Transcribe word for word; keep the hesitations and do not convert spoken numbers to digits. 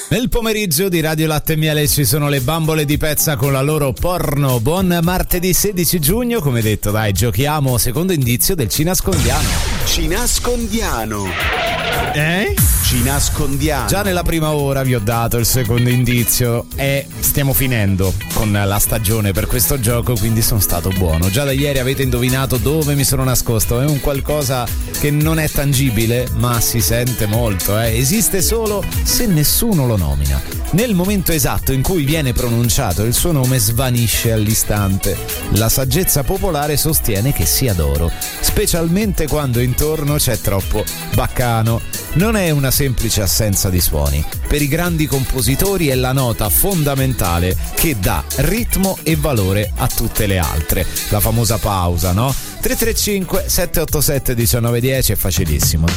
Nel pomeriggio di Radio Latte e Miele ci sono le Bambole di Pezza con la loro porno. Buon martedì sedici giugno, come detto, dai, giochiamo secondo indizio del ci nascondiano. Ci nascondiano. Eh? Ci nascondiamo. Già nella prima ora vi ho dato il secondo indizio e stiamo finendo con la stagione per questo gioco, quindi sono stato buono. Già da ieri avete indovinato dove mi sono nascosto. È un qualcosa che non è tangibile, ma si sente molto, eh. Esiste solo se nessuno lo nomina. Nel momento esatto in cui viene pronunciato, il suo nome svanisce all'istante. La saggezza popolare sostiene che sia d'oro, specialmente quando intorno c'è troppo baccano. Non è una semplice assenza di suoni. Per i grandi compositori è la nota fondamentale che dà ritmo e valore a tutte le altre. La famosa pausa, no? tre tre cinque sette otto sette uno nove uno zero è facilissimo.